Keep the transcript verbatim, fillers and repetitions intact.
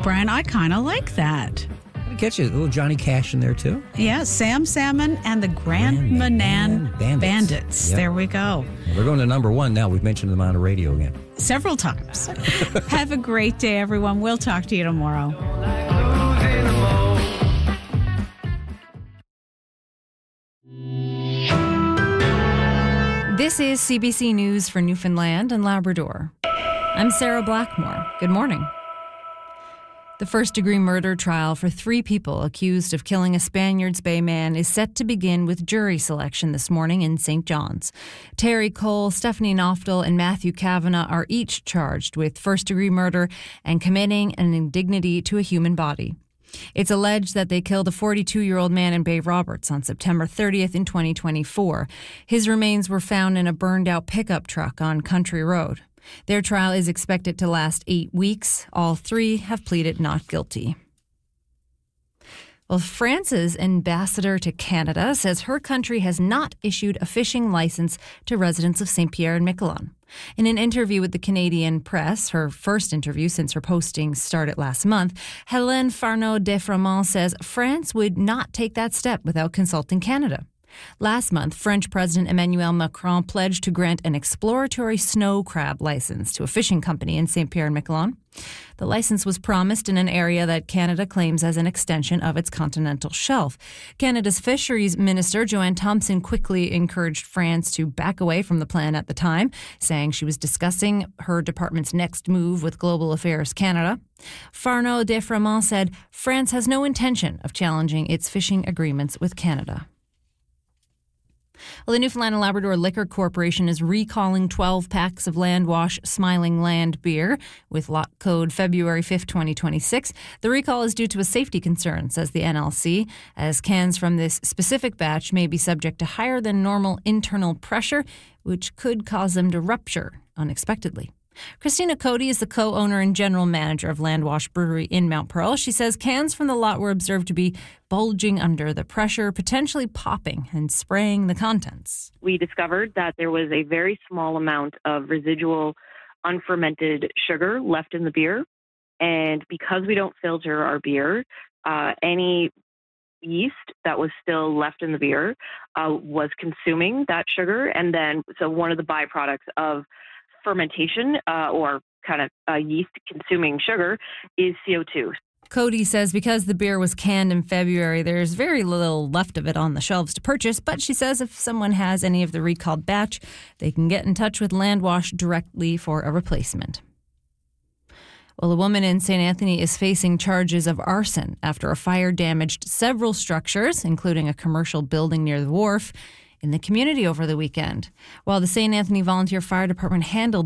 Brian, I kind of like that. I get you. A little Johnny Cash in there, too. Yeah, Sam Salmon and the Grand, Grand Manan Manan Bandits. Bandits. Yep. There we go. We're going to number one now. We've mentioned them on the radio again. Several times. Have a great day, everyone. We'll talk to you tomorrow. This is C B C News for Newfoundland and Labrador. I'm Sarah Blackmore. Good morning. The first-degree murder trial for three people accused of killing a Spaniards Bay man is set to begin with jury selection this morning in Saint John's. Terry Cole, Stephanie Knoftel, and Matthew Kavanagh are each charged with first-degree murder and committing an indignity to a human body. It's alleged that they killed a forty-two-year-old man in Bay Roberts on September thirtieth in twenty twenty-four. His remains were found in a burned-out pickup truck on Country Road. Their trial is expected to last eight weeks. All three have pleaded not guilty. Well, France's ambassador to Canada says her country has not issued a fishing license to residents of Saint Pierre and Miquelon. In an interview with the Canadian press, her first interview since her posting started last month, Hélène Farneau-Defremont says France would not take that step without consulting Canada. Last month, French President Emmanuel Macron pledged to grant an exploratory snow crab license to a fishing company in Saint Pierre and Miquelon. The license was promised in an area that Canada claims as an extension of its continental shelf. Canada's Fisheries Minister, Joanne Thompson, quickly encouraged France to back away from the plan at the time, saying she was discussing her department's next move with Global Affairs Canada. Farneau-Defremont said France has no intention of challenging its fishing agreements with Canada. Well, the Newfoundland and Labrador Liquor Corporation is recalling twelve packs of Landwash Smiling Land beer with lot code February fifth, twenty twenty-six. The recall is due to a safety concern, says the N L C, as cans from this specific batch may be subject to higher than normal internal pressure, which could cause them to rupture unexpectedly. Christina Cody is the co-owner and general manager of Landwash Brewery in Mount Pearl. She says cans from the lot were observed to be bulging under the pressure, potentially popping and spraying the contents. We discovered that there was a very small amount of residual unfermented sugar left in the beer. And because we don't filter our beer, uh, any yeast that was still left in the beer uh, was consuming that sugar. And then, so one of the byproducts of fermentation uh, or kind of uh, yeast consuming sugar is C O two. Cody says because the beer was canned in February, there's very little left of it on the shelves to purchase, but she says if someone has any of the recalled batch, they can get in touch with Landwash directly for a replacement. Well, a woman in Saint Anthony is facing charges of arson after a fire damaged several structures, including a commercial building near the wharf, in the community over the weekend. While the Saint Anthony Volunteer Fire Department handled